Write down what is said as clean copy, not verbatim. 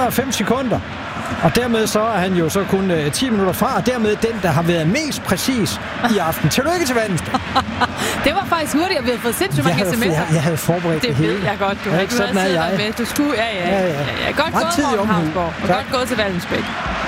tager 5 sekunder. Og dermed så er han jo så kun 10 minutter fra, og dermed den, der har været mest præcis i aften. Tillykke til Vallensbæk. Det var faktisk hurtigt, at vi havde fået sindssygt mange sms'er. Jeg havde forberedt det hele. Det ved jeg godt. Du har ikke været siddet med. Du skulle, ja. Godt gået, Morten Havsgaard. Og godt gået til Vallensbæk.